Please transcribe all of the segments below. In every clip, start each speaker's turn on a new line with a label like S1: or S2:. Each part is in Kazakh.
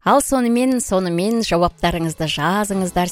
S1: Ал сонымен жауаптарыңызды жазыңыздар.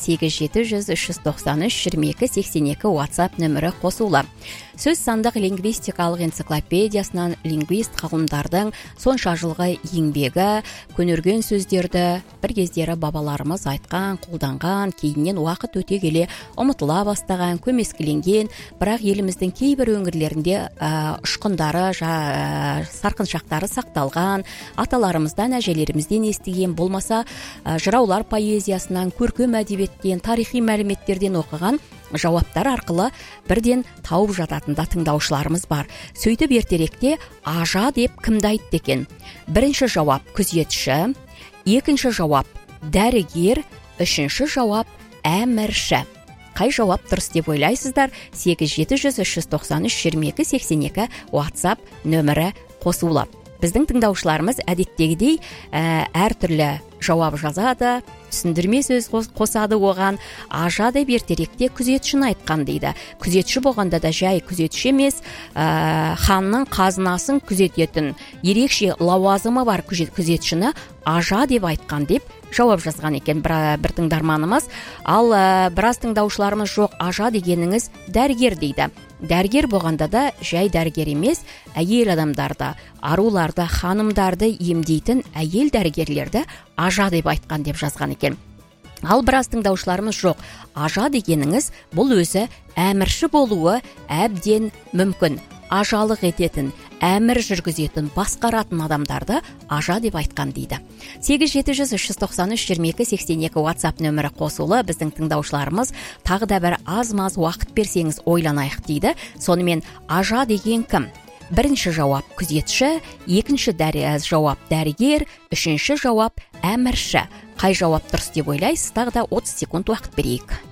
S1: 8700-393-2282 WhatsApp нөмірі қосулы. Сөз сандық лингвистикалық энциклопедиясынан лингвист ғалымдардың сонша жылғы еңбегі, көнерген сөздерді бір кездері бабаларымыз айтқан, қолданған, кейіннен уақыт өте келе ұмытыла бастаған, көмескіленген, бірақ еліміздің кейбір өңірлерінде ұшқындары, сарқыншақтары сақталған, аталарымыздан, әжелерімізден естіген, болмаса жыраулар поэзиясынан, көркем әдебиеттен, тарихи мәліметтерден оқыған жауаптар арқылы бірден тауып жататында тыңдаушыларымыз бар. Сөйтіп ертеректе ажа деп кімді айтты екен? Бірінші жауап күзетші, екінші жауап дәрігер, үшінші жауап әмірші. Қай жауап дұрыс деп ойлайсыздар? 8700-393-2282 WhatsApp нөмірі қосулы. Біздің тыңдаушыларымыз әдеттегідей әртүрлі жауап жазады, түсіндірме сөз қосады оған. Ажа деп ертеректе күзетшіні айтқан дейді. Күзетші болғанда да жай күзетші емес, ханның қазынасын күзететін ерекше лауазымы бар күзетшіні ажа деп айтқан деп жауап жазған екен бір тыңдарманымыз. Ал біраз тыңдаушыларымыз жоқ, ажа дегеніңіз дәрігер дейді. Дәрігер болғанда да жай дәрігер емес, әйел адамдарды, аруларды, ханымдарды емдейтін әйел дәрігерлерді ажа деп айтқан деп жазған екен. Ал біраз тыңдаушыларымыз жоқ, ажа дегеніңіз бұл өзі әмірші болуы әбден мүмкін. Ажалық ететін, әмір жүргізетін, басқаратын адамдарды ажа деп айтқан дейді. 8700-393-2282 WhatsApp нөмірі қосулы. Біздің тыңдаушыларымыз тағы да бір аз-маз уақыт берсеңіз ойланайық дейді. Сонымен ажа деген кім? Бірінші жауап күзетші, екінші жауап дәрігер, үшінші жауап әмірші. Қай жауап дұрыс деп ойлайсыз? Тағы да 30 секунд уақыт берейік.